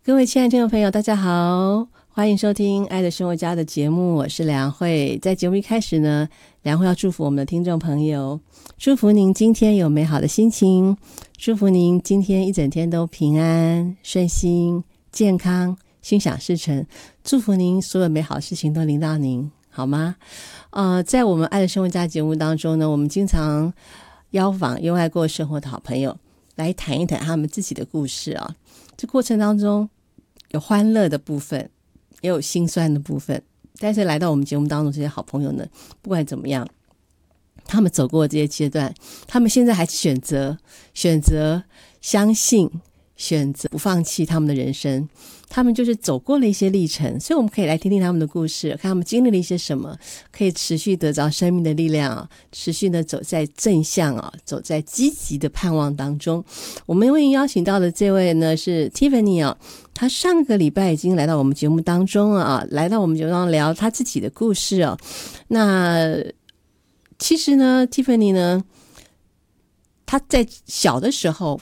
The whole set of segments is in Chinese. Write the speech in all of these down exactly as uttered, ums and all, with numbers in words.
各位亲爱的听众朋友大家好，欢迎收听爱的生活家的节目，我是梁慧。在节目一开始呢，梁慧要祝福我们的听众朋友，祝福您今天有美好的心情，祝福您今天一整天都平安顺心健康心想事成，祝福您所有美好的事情都临到您，好吗？呃，在我们爱的生活家节目当中呢，我们经常邀访优爱过生活的好朋友来谈一谈他们自己的故事啊。这过程当中有欢乐的部分，也有心酸的部分，但是来到我们节目当中这些好朋友呢，不管怎么样，他们走过这些阶段，他们现在还选择选择相信，选择不放弃他们的人生，他们就是走过了一些历程，所以我们可以来听听他们的故事，看他们经历了一些什么，可以持续得着生命的力量啊，持续的走在正向啊，走在积极的盼望当中。我们为您邀请到的这位呢是 Tiffany 啊，她上个礼拜已经来到我们节目当中啊，来到我们节目当中聊她自己的故事啊。那其实呢 Tiffany 呢，她在小的时候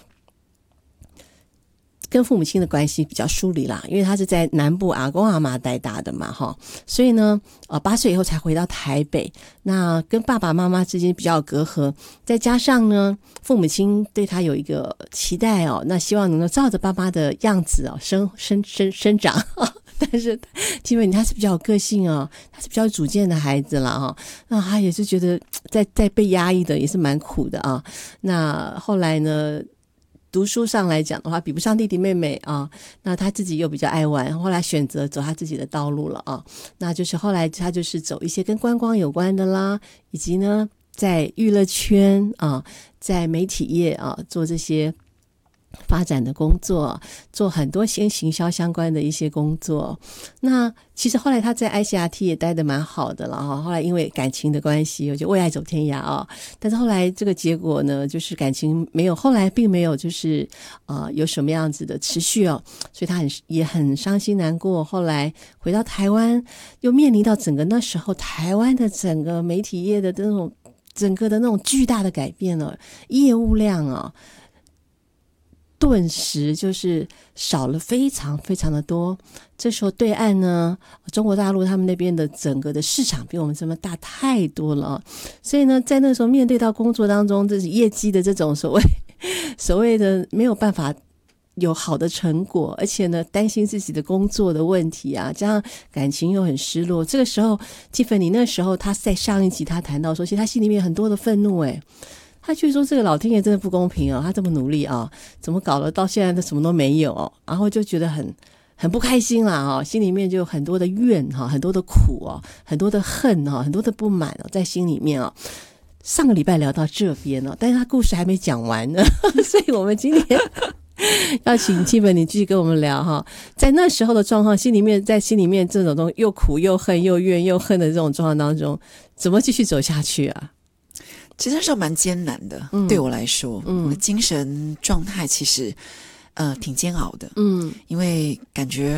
跟父母亲的关系比较疏离啦，因为他是在南部阿公阿嬷带大的嘛，哈，所以呢，呃，八岁以后才回到台北，那跟爸爸妈妈之间比较有隔阂，再加上呢，父母亲对他有一个期待哦，那希望能够照着爸爸的样子哦，生生生生长，但是基本他是比较有个性哦，他是比较有主见的孩子啦哈，那他也是觉得在在被压抑的也是蛮苦的啊，那后来呢？读书上来讲的话比不上弟弟妹妹啊，那他自己又比较爱玩，后来选择走他自己的道路了啊，那就是后来他就是走一些跟观光有关的啦，以及呢在娱乐圈啊，在媒体业啊做这些发展的工作，做很多跟行销相关的一些工作。那其实后来他在 I C R T 也待得蛮好的了哈，后来因为感情的关系，我就为爱走天涯啊、哦。但是后来这个结果呢，就是感情没有，后来并没有就是呃有什么样子的持续哦，所以他很也很伤心难过。后来回到台湾，又面临到整个那时候台湾的整个媒体业的那种整个的那种巨大的改变哦，业务量啊、哦。顿时就是少了非常非常的多，这时候对岸呢，中国大陆他们那边的整个的市场比我们这么大太多了，所以呢，在那时候面对到工作当中，这是业绩的这种所谓所谓的没有办法有好的成果，而且呢，担心自己的工作的问题啊，加上感情又很失落。这个时候 Tiffany 那时候他在上一集他谈到说，其实他心里面有很多的愤怒诶，他就说这个老天爷真的不公平哦，他这么努力啊、哦，怎么搞了到现在都什么都没有、哦、然后就觉得很很不开心啦哦，心里面就有很多的怨哈、哦，很多的苦哦，很多的恨哦，很多的不满哦，在心里面哦。上个礼拜聊到这边哦，但是他故事还没讲完呢，所以我们今天要请Tiffany你继续跟我们聊哈，在那时候的状况，心里面在心里面这种又苦又恨又怨又恨的这种状况当中，怎么继续走下去啊？ 其实那时候蛮艰难的、嗯、对我来说、嗯、我的精神状态其实呃挺煎熬的，嗯，因为感觉